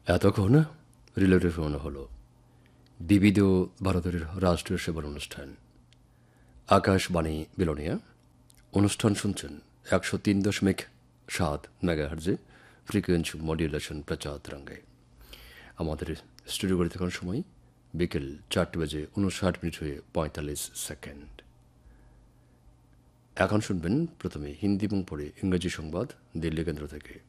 এতক্ষণ রিলেটিভ মনে হলো বিবিধ ভারতের রাষ্ট্রীয় সেবার অনুষ্ঠান আকাশবাণী বিলোনিয়া অনুষ্ঠান শুনছেন 103.7 মেগাহার্জে ফ্রিকোয়েন্সি মডিউলেশন প্রচার তরঙ্গে। আমাদের স্টুডিওগুলিতে এখন সময় বিকেল 4:59 হয়ে 45 সেকেন্ড। এখন শুনবেন প্রথমে হিন্দি এবং পরে ইংরেজি সংবাদ দিল্লি কেন্দ্র থেকে।